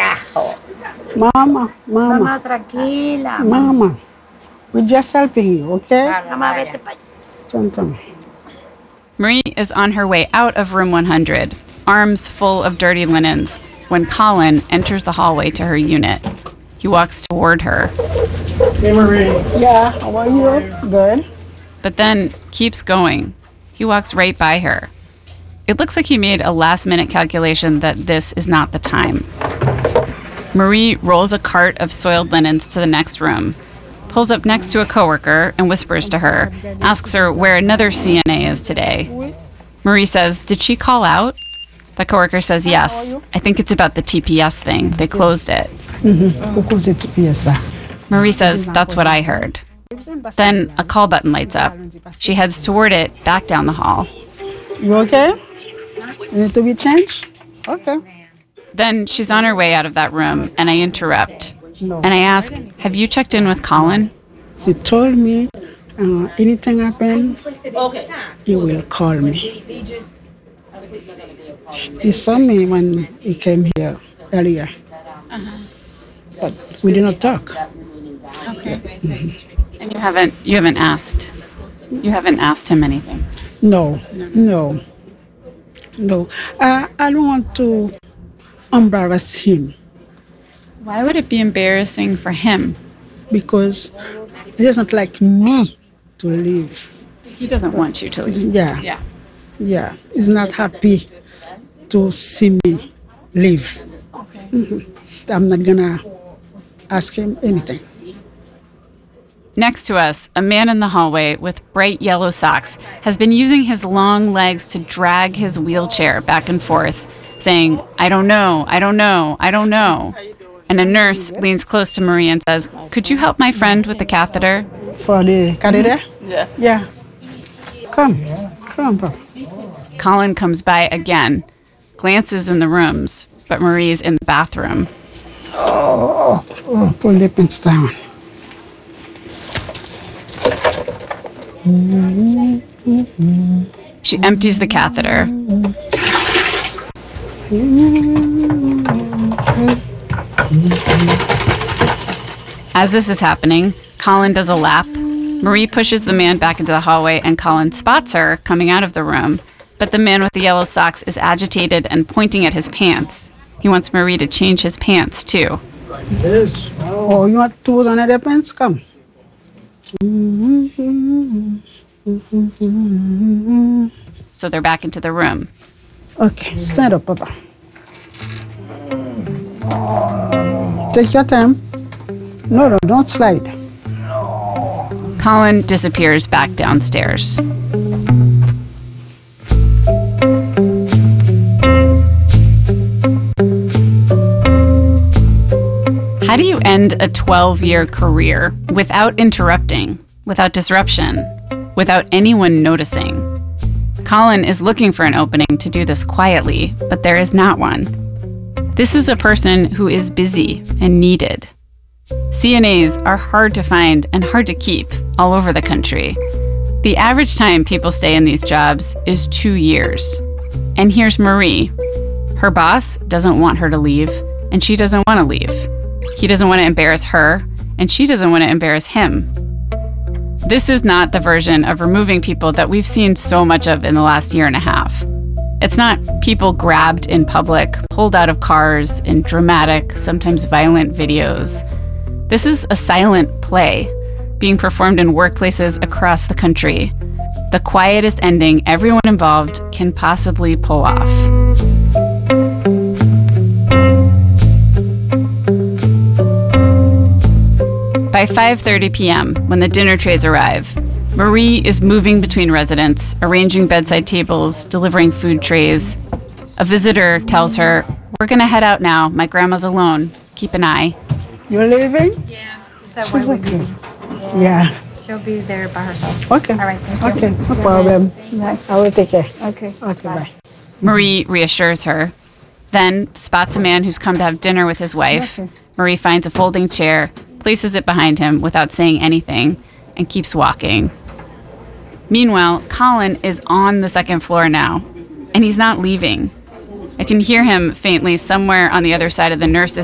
carajo. Mama. Mamá, tranquila. Mama. We're just helping you, okay? Mamá, vete para allá. Marie is on her way out of room 100, arms full of dirty linens, when Colin enters the hallway to her unit. He walks toward her. Hey, Marie. Yeah, how are you? Good. But then keeps going. He walks right by her. It looks like he made a last-minute calculation that this is not the time. Marie rolls a cart of soiled linens to the next room, pulls up next to a coworker and whispers to her, asks her where another CNA is today. Marie says, "Did she call out?" The coworker says, "Yes. I think it's about the TPS thing. They closed it." Marie says, "That's what I heard." Then a call button lights up. She heads toward it, back down the hall. You okay? Need to be changed? Okay. Then she's on her way out of that room, and I interrupt. And I ask, "Have you checked in with Colin?" She told me anything happen, he will call me. He saw me when he came here earlier. But we did not talk. Okay. And you haven't asked him anything? No. I don't want to embarrass him Why would it be embarrassing for him? because he doesn't like me to leave. He doesn't want you to leave. Yeah. He's not happy to see me leave. I'm not gonna ask him anything. Next to us, a man in the hallway with bright yellow socks has been using his long legs to drag his wheelchair back and forth, saying, "I don't know. And a nurse leans close to Marie and says, "Could you help my friend with the catheter?" For the catheter? Yeah. Come, Papa. Colin comes by again, glances in the rooms, but Marie's in the bathroom. Pull the pants down. She empties the catheter. As this is happening, Colin does a lap. Marie pushes the man back into the hallway, and Colin spots her coming out of the room. But the man with the yellow socks is agitated and pointing at his pants. He wants Marie to change his pants, too. Oh, you want to put on the pants? Come. So they're back into the room. Okay, stand up, Papa. Take your time. No, don't slide. Colin disappears back downstairs. How do you end a 12-year career without interrupting, without disruption, without anyone noticing? Colin is looking for an opening to do this quietly, but there is not one. This is a person who is busy and needed. CNAs are hard to find and hard to keep all over the country. The average time people stay in these jobs is 2 years. And here's Marie. Her boss doesn't want her to leave, and she doesn't want to leave. He doesn't want to embarrass her, and she doesn't want to embarrass him. This is not the version of removing people that we've seen so much of in the last year and a half. It's not people grabbed in public, pulled out of cars in dramatic, sometimes violent videos. This is a silent play being performed in workplaces across the country. The quietest ending everyone involved can possibly pull off. By 5:30 p.m., when the dinner trays arrive, Marie is moving between residents, arranging bedside tables, delivering food trays. A visitor tells her, "We're going to head out now. My grandma's alone. Keep an eye." You're leaving? Yeah. So She's okay. Yeah. she'll be there by herself. Okay. All right, thank you. Okay, no problem. I will take care. Okay. Okay, bye. Marie reassures her, then spots a man who's come to have dinner with his wife. Okay. Marie finds a folding chair, places it behind him without saying anything, and keeps walking. Meanwhile, Colin is on the second floor now, and he's not leaving. I can hear him faintly somewhere on the other side of the nurse's